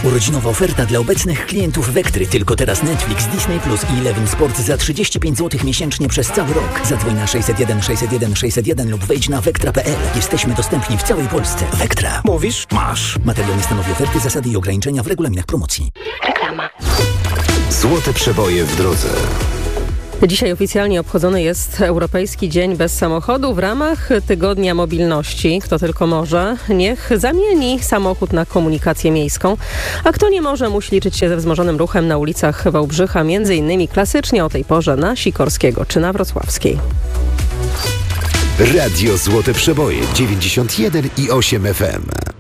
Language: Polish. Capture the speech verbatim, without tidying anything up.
Urodzinowa oferta dla obecnych klientów Vectry. Tylko teraz Netflix, Disney Plus i Eleven Sport za trzydzieści pięć złotych miesięcznie przez cały rok. Zadzwoń na sześćset jeden sześćset jeden sześćset jeden lub wejdź na vectra kropka p l. Jesteśmy dostępni w całej Polsce. Vectra. Mówisz? Masz. Materiał nie stanowi oferty, zasady i ograniczenia w regulaminach promocji. Reklama. Złote przeboje w drodze. Dzisiaj oficjalnie obchodzony jest Europejski Dzień Bez Samochodu. W ramach Tygodnia Mobilności, kto tylko może, niech zamieni samochód na komunikację miejską. A kto nie może, musi liczyć się ze wzmożonym ruchem na ulicach Wałbrzycha, między innymi klasycznie o tej porze na Sikorskiego czy na Wrocławskiej. Radio Złote Przeboje dziewięćdziesiąt jeden i osiem F M.